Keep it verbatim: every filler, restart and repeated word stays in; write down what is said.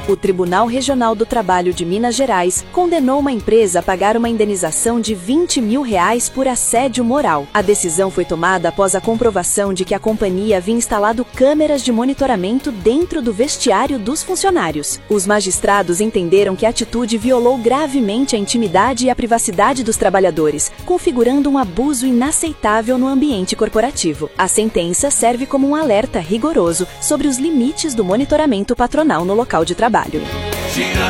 O Tribunal Regional do Trabalho de Minas Gerais condenou uma empresa a pagar uma indenização de vinte mil reais por assédio moral. A decisão foi tomada após a comprovação de que a companhia havia instalado câmeras de monitoramento dentro do vestiário dos funcionários. Os magistrados entenderam que a atitude violou gravemente a intimidade e a privacidade dos trabalhadores, configurando um abuso inaceitável no ambiente corporativo. A sentença serve como um alerta rigoroso sobre os limites do monitoramento patronal no local de trabalho.